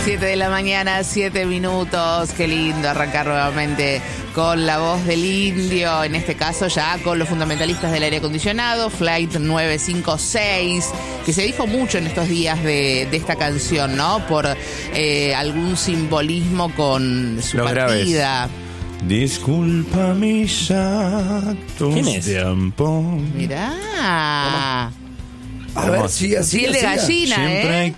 7 de la mañana, 7 minutos. Qué lindo arrancar nuevamente con la voz del indio. En este caso ya con los fundamentalistas del aire acondicionado, Flight 956, que se dijo mucho en estos días de esta canción, ¿no? Por algún simbolismo con su partida. Disculpa mis actos. ¿Quién es? De ampón. Mirá. A ver, siga. Piel de gallina, Siempre hay